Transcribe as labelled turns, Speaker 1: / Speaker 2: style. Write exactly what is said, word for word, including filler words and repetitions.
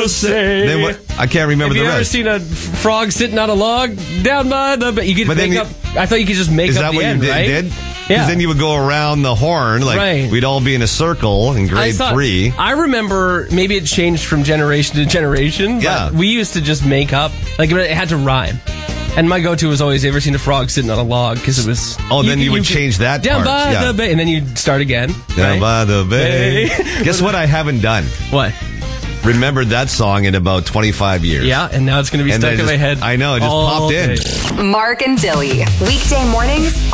Speaker 1: fellow say.
Speaker 2: Then what? I can't remember
Speaker 1: Have
Speaker 2: the
Speaker 1: you ever
Speaker 2: rest.
Speaker 1: seen a frog sitting on a log down by the... But you could
Speaker 2: But then
Speaker 1: make
Speaker 2: you-
Speaker 1: up... I thought you could just make
Speaker 2: Is
Speaker 1: up
Speaker 2: that
Speaker 1: the
Speaker 2: what
Speaker 1: end,
Speaker 2: you did?
Speaker 1: right?
Speaker 2: did?
Speaker 1: Yeah.
Speaker 2: Because then you would go around the horn, like
Speaker 1: Right.
Speaker 2: we'd all be in a circle in
Speaker 1: I
Speaker 2: grade
Speaker 1: thought-
Speaker 2: three.
Speaker 1: I remember maybe it changed from generation to generation. But
Speaker 2: Yeah.
Speaker 1: we used to just make up, like it had to rhyme. And my go-to was always, ever seen a frog sitting on a log? Because it was...
Speaker 2: Oh, then you
Speaker 1: could-
Speaker 2: would
Speaker 1: could-
Speaker 2: change that
Speaker 1: Down
Speaker 2: part,
Speaker 1: by
Speaker 2: yeah.
Speaker 1: the bay. And then you'd start again.
Speaker 2: Down
Speaker 1: right?
Speaker 2: by the bay.
Speaker 1: Bay.
Speaker 2: Guess what I haven't done?
Speaker 1: What?
Speaker 2: Remembered that song in about twenty-five years.
Speaker 1: Yeah, and now it's going to be
Speaker 2: And
Speaker 1: stuck
Speaker 2: I
Speaker 1: in
Speaker 2: just-
Speaker 1: my head.
Speaker 2: I know, it just
Speaker 1: all
Speaker 2: popped in.
Speaker 1: day.
Speaker 3: Mark and Billy, weekday mornings